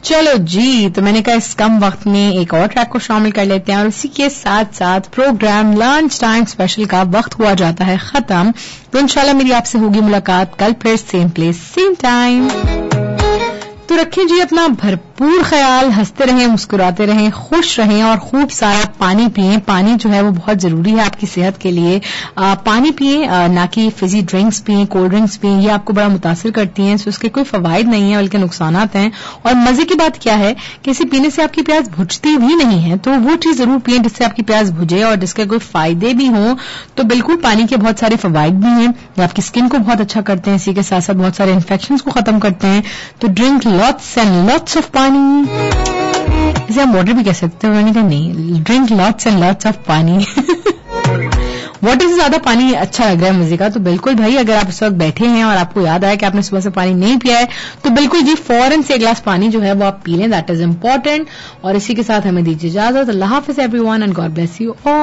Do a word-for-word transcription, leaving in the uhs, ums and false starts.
चलो जी, तो मैंने कहा इस कम वक्त में एक और ट्रैक को शामिल कर लेते हैं और उसी के साथ साथ प्रोग्राम लंच टाइम स्पेशल का वक्त हुआ जाता है खत्म। तो इंशाल्लाह मेरी आपसे होगी मुलाकात कल फिर सेम प्लेस सेम टाइम। तो रखें जी अपना भरपूर ख्याल, हंसते रहें, मुस्कुराते रहें, खुश रहें और खूब सारा पानी पिएं। पानी जो है वो बहुत जरूरी है आपकी सेहत के लिए। आ, पानी पिएं, ना कि फिजी ड्रिंक्स पिएं, कोल्ड ड्रिंक्स पिएं, ये आपको बड़ा मुतासिर करती हैं। सो उसके कोई फवाइद नहीं है बल्कि नुकसानात हैं। और मजे की बात क्या है कि इसे पीने से आपकी प्यास बुझती भी नहीं है। तो वो चीज जरूर पिएं जिससे आपकी प्यास बुझे और जिसके कोई फायदे भी हों। तो बिल्कुल पानी के बहुत सारे फवाइद भी हैं, ये आपकी स्किन को बहुत अच्छा करते हैं, इसी के साथ साथ बहुत सारे इन्फेक्शंस को खत्म करते हैं। तो drink lots and lots of पानी, इसे हम वाटर भी कह सकते हैं। मैंने कहा नहीं, drink lots and lots of पानी। वाटर से ज्यादा पानी अच्छा लग रहा है मुझे का। तो बिल्कुल भाई, अगर आप इस वक्त बैठे हैं और आपको याद आया कि आपने सुबह से पानी नहीं पिया है तो बिल्कुल जी फौरन से एक गिलास पानी जो है वो आप पी लें, दैट इज इम्पोर्टेंट। और इसी के साथ हमें दीजिए इजाजत। अल्लाह हाफिज everyone and God bless you all.